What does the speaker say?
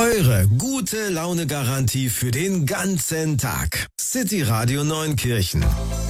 Eure gute Laune-Garantie für den ganzen Tag. City Radio Neunkirchen.